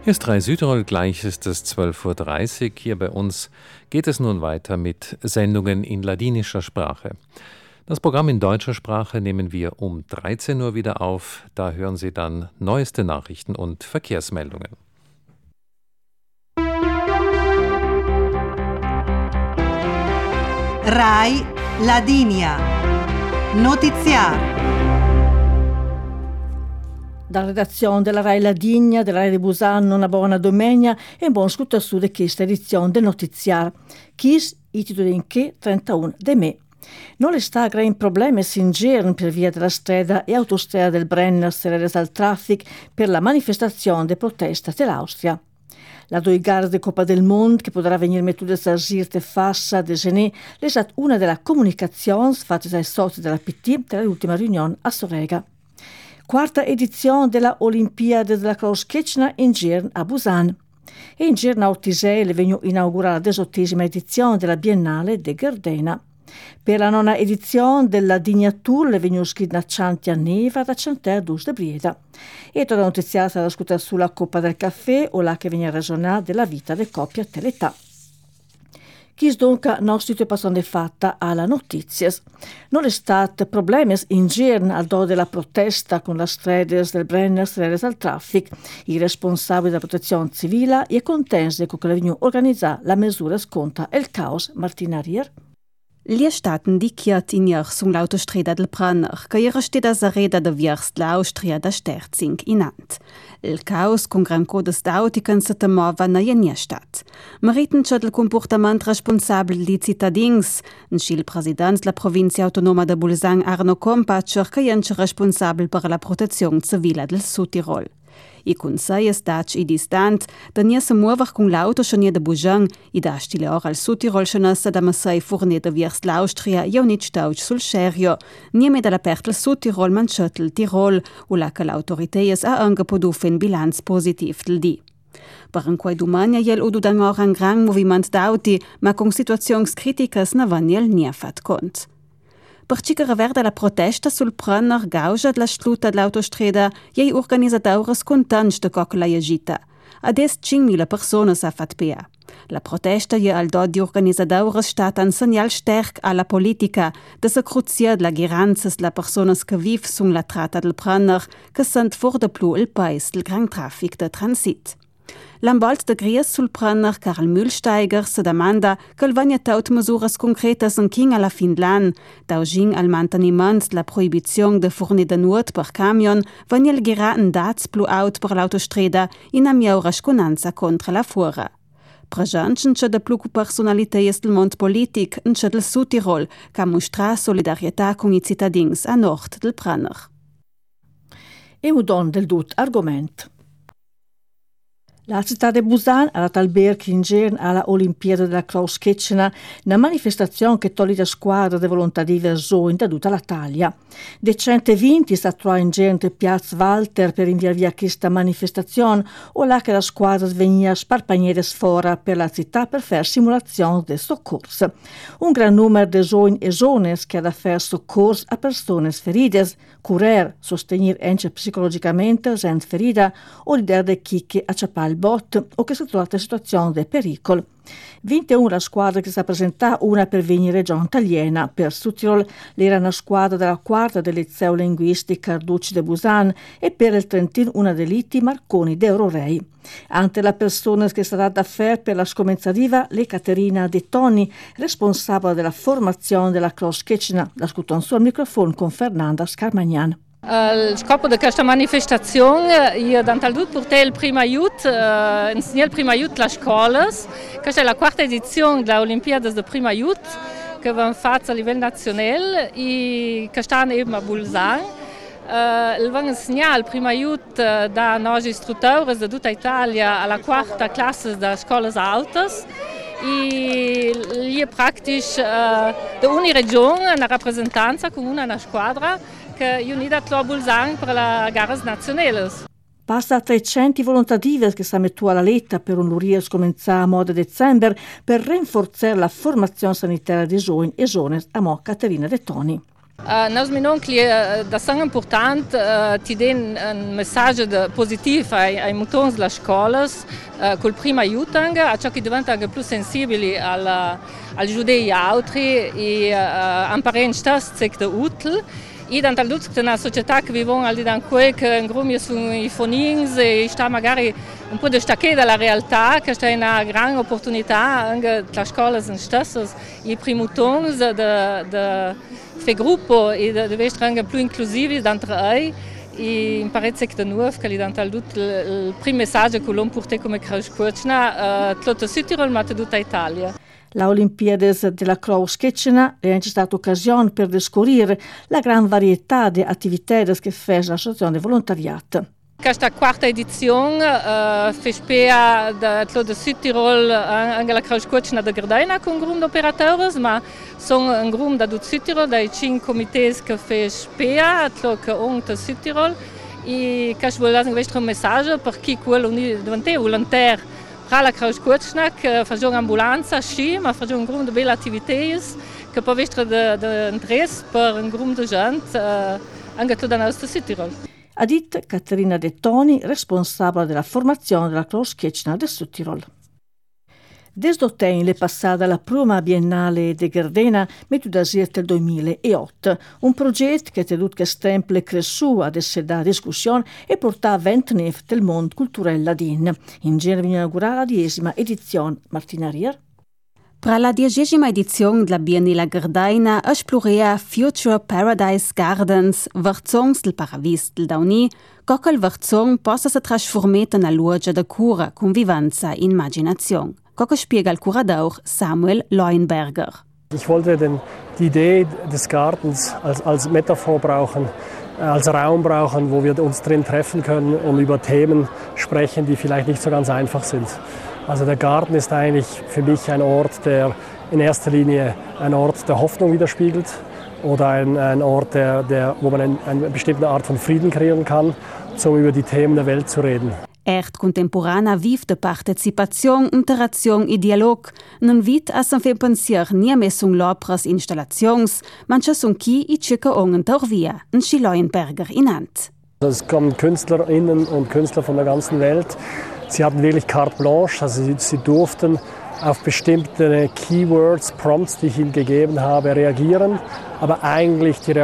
Hier ist 3 Südtirol, gleich ist es 12:30 Uhr. Hier bei uns geht es nun weiter mit Sendungen in ladinischer Sprache. Das Programm in deutscher Sprache nehmen wir um 13 Uhr wieder auf. Da hören Sie dann neueste Nachrichten und Verkehrsmeldungen. Rai Ladinia. Notiziario. Dalla redazione della Rai Ladigna, della Rai di Busan, una buona domenica e un buon ascolto di questa edizione del notiziario. Chis, i titoli in che 31 de me. Non le sta gran problemi in giro per via della strada e autostrada del Brenner serere al traffico per la manifestazione de protesta dell'Austria. La 2 gare di Coppa del Mondo, che potrà venire mettuta a Girte Fassa de Gené, è stata una delle comunicazioni fatte dai soci della PT dell'ultima riunione a Sorega. Quarta edizione della Olimpiade della Cross Kitchener in Girne a Busan. E in Girne a Ortisei è venuta inaugurata la 18ª edizione della Biennale de Gardena. Per la 9ª edizione della Dignatur è venuta scritta a Neva da Chanter dus de Brieda. E tutta la notizia sarà ascoltata sulla Coppa del Caffè o la che viene ragionata della vita del coppia dell'età. Chi dunque nostra passione fatta alla notizia. Non è stato problemi in Girne al do della protesta con la strada del Brenner serere al traffico. I responsabili della protezione civile e contenti con che vengono organizzata la misura sconta il caos. Martina Rier. Gli staten dichiat in ier sung l'autostrada del Brenner, che iera steda sa reda da viers l'Austria da Sterzing inant. Il caos con gran codes d'auti can se temova na jenia stat. Meriten ciò del comportament responsabile di cittadins, in il president la provincia autonoma de Bolzan Arno Kompatscher, che jence responsabile per la protezione civile del Südtirol. I Consei stac i distant, da nie se muover con l'auto schenie de Bujan, i da stile or al Südtirol schenesse da Massei fornede viers l'Austria, jau nit stauch sul Scherio, nie me dalla pert il Südtirol man schöttel Tirol, u la che l'autoritees a angepoduf in bilanz positiv del di. Per un quai domania jel udu dan or un gran moviment d'auti, ma con situazions criticas na van jel nie fat cont. Per cicara verda la protesta sul Brenner gauja della sluta dell'autostrada, jei organizzatores contents de coc la agita. Ades 5.000 persone sa fat pea. La protesta je al do di organizzatores stat un segnal sterk alla politica, de se cruzia la giranzas la personas che viv sung la trata del Brenner, che sent for de plu il pais del gran traffic de transit. L'ambalt de Gries sul Brenner Karl Mühlsteiger se demanda che il vagna taut mesuras concretas en king alla fin d'lan, daugin al manteniment la prohibizione de fornir de nuot per camion, vagna il giraten dats plu out per l'autostrada in a miaura sconanza contra la fuora. Presentschen c'è de plu personalities del mond politic en c'è del Südtirol, che mostra solidarietà con i cittadins a nord del Brenner. E udon del dut argomento. La città di Busan ha dato alberghi in Girne alla Olimpiade della Cross Kitchener, una manifestazione che toglie la squadra di volontari verso in tutta l'Italia. De 120 sta trovando in Girne di Piazza Walter per inviare via questa manifestazione, o là che la squadra veniva sparpagnere sfora per la città per fare simulazioni di soccorso. Un gran numero di giovani e giovani che ha da fare soccorso a persone ferite, curer, sostenere anche psicologicamente senza ferita o l'idea di chi che acciappa il bot o che si trova in situazione di pericolo. 21 la squadra che si è presentata, una per venire regione italiana. Per Südtirol era una squadra della quarta del liceo linguistico Carducci de Busan e per il Trentino una dell'Iti Marconi de Eurorei. Ante la persona che sarà da fare per la scomenzativa, le Caterina De Toni, responsabile della formazione della Cross Kitchener, la ascoltò sul microfono con Fernanda Scarmagnan. Il scopo di questa manifestazione è di portare il primo aiuto, insegnare il primo aiuto alle scuole. Questa è la quarta edizione delle Olimpiadi del primo aiuto che vengono fatte a livello nazionale e che stanno a Busan. Vengono insegnare il primo aiuto da nostri istruttori di tutta Italia alla quarta classe delle scuole alte. E lì è praktisch da ogni regione una rappresentanza con una squadra che è unita a Busan per le gare nazionali. Passa a 300 volontari che si mettono alla letta per un luria scominciare a modo dicembre per rinforzare la formazione sanitaria dei giovani e giovani a Caterina De Toni. Nós minon que da sang importante ti den un messaggio positivo ai mutons delle scuole col primo aiuto a ciò che diventa anche più sensibili al giudei altri e imparare stesso è utile. E dan tal dutz na società che vivono al di dan quel che in grumie sono I fonings e sta magari un po' distacché dalla realtà, che sta una grande opportunità anche la scuola sono stesse I primi tons de fe gruppo e de essere anche più inclusivi d'entre ei e imparare de nuovo che li dan tal dut il primo messaggio che l'on porta come Krauskurzna tutta Südtirol ma tutta Italia. La Olimpiades della Krauskurzna è anche stata occasione per descoprire la gran varietà di attività che fa l'associazione di volontariato. Questa quarta edizione fa spea da Südtirol anche la Krauskurzna da Gardeina con un gruppo di operatori, ma sono un gruppo da Südtirol, dai 5 comitati che fa spea da Südtirol e che vuole dare un messaggio per chi vuole diventare volontario. Tra la Krauskurzna che fa un'ambulanza, sci, ma fa un gruppo di belle attività che può essere di interesse per un gruppo di gente anche tutta la nostra Südtirol. Ha detto Caterina De Toni, responsabile della formazione della Krauskurzna del Südtirol. Desde ottenere le passate alla prima biennale di Gardena mettuta del 2008, un progetto che ha tenuto sempre cresciuto ad essere da discussione e portà a 29 del mondo culturale ladin. In genere inaugurata la 10ª edizione. Martina Rier. Per la 10ª edizione della Biennale Gardeina esplorea Future Paradise Gardens, verzongs del Paravis del Dauni, che quel verzong possa si trasformare in una luogo di cura, convivenza e immaginazione. Come spiega il curador Samuel Leuenberger. Ich wollte die Idee des Gartens als Metaphor brauchen, als Raum brauchen, wo wir uns drin treffen können und über Themen sprechen, die vielleicht nicht so ganz einfach sind. Also der Garten ist eigentlich für mich ein Ort, der in erster Linie ein Ort der Hoffnung widerspiegelt oder ein Ort, wo man eine bestimmte Art von Frieden kreieren kann, um über die Themen der Welt zu reden. Art contemporana vive de partecipazione, interazione e dialog. Non vit a san fe pensier nie messung lopras installations, mancha sun chi I circa ongen via, ein Leuenberger inant. Es kommen Künstlerinnen und Künstler von der ganzen Welt. Sie hatten wirklich carte blanche, also sie durften auf bestimmte Keywords, Prompts, die ich ihnen gegeben habe, reagieren. Aber eigentlich die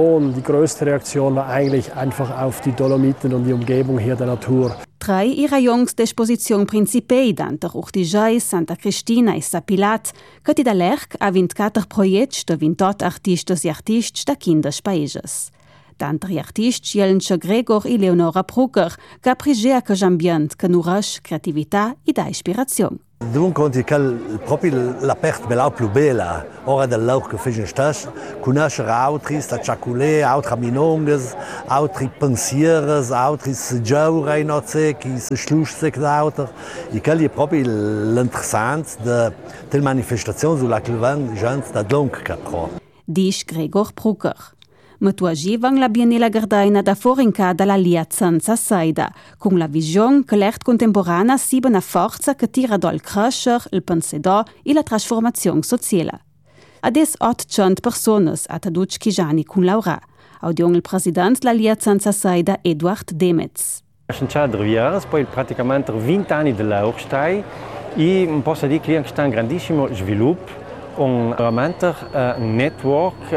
größte Reaktion war eigentlich einfach auf die Dolomiten und die Umgebung hier der Natur. Tra I rajons d'esposizione principei danter Urtijai, Santa Cristina e Sapilat, che ti da l'ERC ha 24 proiects de 28 artistes e artists da 15 paeses. Danter gli artisti jelensce Gregor e Leonora Prucker, che appregea che ambient che noureix creatività e da ispirazione. Dunque, proprio l'aperto bella più bella, ora dell'auto che fece stas, conoscere altri, sta ciaculè, altri minongas, altri pensieri, altri giauri, non so, che si schlussi d'altri. E quello è proprio l'interessante della manifestazione sulla quale gente da lungo capro. Dice Gregor Prucker. Matuagi vang la Biennale Gardeina da forinca dalla liazzanza saida, con la visione che l'art contemporanea siba una forza che tira dal crescer, il pensedor e la trasformazione sociale. Ades 800 personas a taduc Kijani con Laura, audion il presidente della liazzanza saida Eduard Demetz. Sono poi praticamente 20 anni dell'Aurstai e posso dire che c'è un grandissimo sviluppo. Veramente un network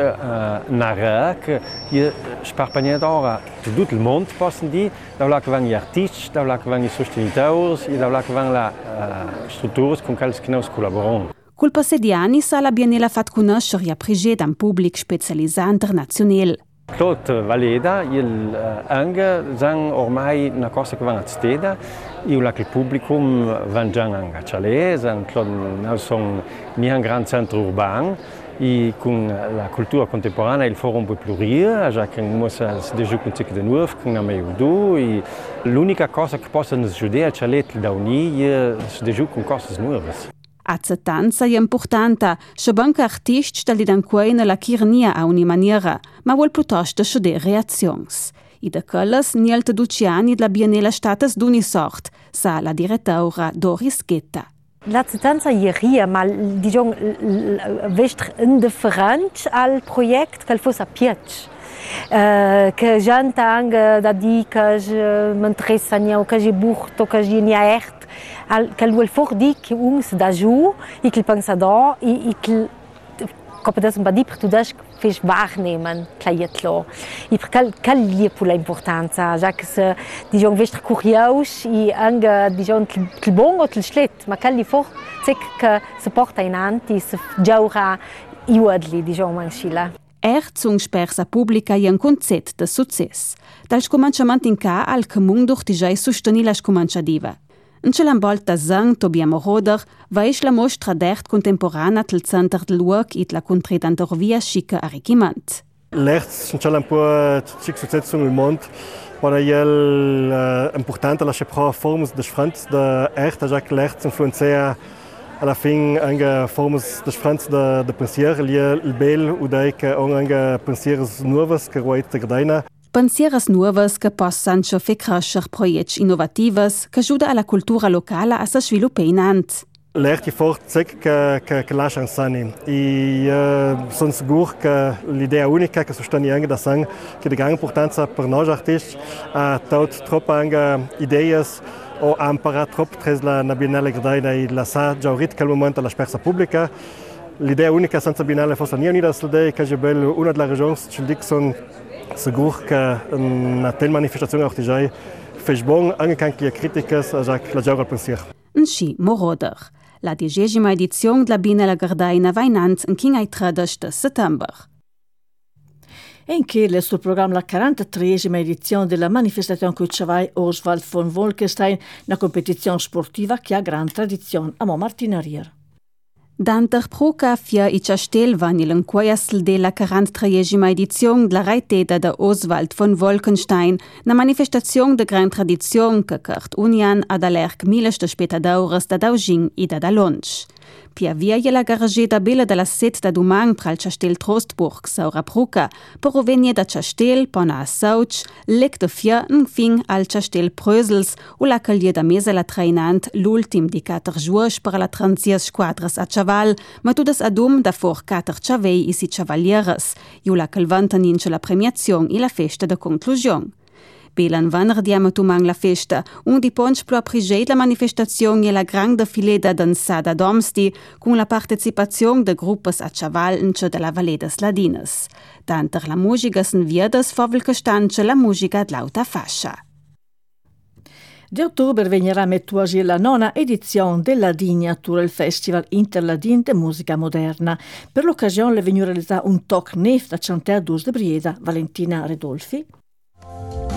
che sparpagna ora tutto il mondo, possono dire, da che vanno gli artisti, da che vanno I sostenitori e da che vanno le strutture con cui noi collaboriamo. Col passare di anni, la Biennale ha fatto conoscere e apprezzato un pubblico specializzato internazionale. Tot valida, anche sono ormai una cosa che vanno a steda, e il pubblico va già a Cialè, noi siamo in un grande centro urbano e con la cultura contemporanea il forum può plurire, già che noi si gioca di nuovo, con la Meiudu, e l'unica cosa che possono aiutare a Cialè da unire è si gioca con cose nuove. Accetanza è importante, se banca artisti sta li dan quaina la chirnia a una maniera, ma vuol piuttosto studiare reazioni. E da quelles niente 12 anni la Biennale statas d'uni sort, sa la direttora Doris Ghetta. La cittadinanza ieri, ma diciamo, vestr indifferente al progetto che fosse a piace. Che gente anche da dire che mi interessa, che è burto, che è niert, che vuol fuori di che uns da giù, e che pensa da, e che come das un po' di per tu das fes wahrnehmen, klar. E perché è per l'importanza, già che se diciamo vestr curioso e anche diciamo il buono o il schlecht, ma che è fuori che si porta in avanti e si gioca iudli, diciamo in Scila. Zum Spersa Pubblica è un concetto di successo. Dal scomanciamento in ca al comune d'Urtigiai sostenere la scomanciativa. In ce l'ambolta zang Tobiamo Roder va la mostra d'art contemporanea del centro del luogo e la contradantorovia schica arricchimento. L'art c'è un po' di successo nel mondo, ma è importante la separare forme differenti di art, già che l'art influenza alla fine anche forme differenti di pensiero, il bello o anche pensieri nuovi che vuoi integrare. Pensieres nuovas che possan fer crescer progetti innovatives che aiuta alla cultura locale a si sviluppare in ant. L'art è forte che lascia insani. E sono sicuro che l'idea unica che sostiene anche da sang che di grande importanza per noi artisti ha dato troppo anche idee o ha imparato troppo tra la Biennale Gardena e la sa già rit al momento alla spersa pubblica. L'idea unica senza Biennale fosse niente da l'idea che è bello una delle regioni che sono sicuro che una tale manifestazione artigiana fa buon anche anche le critiche a la già al pensiero. Sci Moroder. La 10ª edizione della Biennale Gardena va in ant in 13 settembre. E in Kiel sul programma la 43ª edizione della manifestazione Kuchavai Oswald von Wolkenstein, una competizione sportiva che ha gran tradizione a Martina Rier. Danter Pruka fia i Castel van il inquassel della 43ª edizione della raiteda da Oswald von Wolkenstein, una manifestazione de gran tradizione che cart unian ad alerc mileste spetadores da Daugin e da Lonch. Pia via la garageta bella della set da Dumang pral Castel Trostburg saura Pruka, per venire da Castel pona a Sauch, lec de fia un fin al Castel Prösels o la calia da mesa la trainant l'ultim di 4 jours per la transias squadras a Chaval, ma tudas adum da for 4 chavei e si chavalieres, e la calvantan ince la premiazione e la festa de conclusione. Belan venerdì tumang la festa, un di ponch plo aprigei la manifestazione e la grande fileda danzada domsti, con la partecipazione de gruppes a Chavalnce della Valedes Ladines. Tanter la musica sen viedes favelche stance la musica d'lauta fascia. Di ottobre venirà mettuasi la 9ª edizione della Digna Tour il Festival Interladin de Musica Moderna. Per l'occasione le venu realizzato un toc nef da Chanter Dus de Brieda, Valentina Redolfi.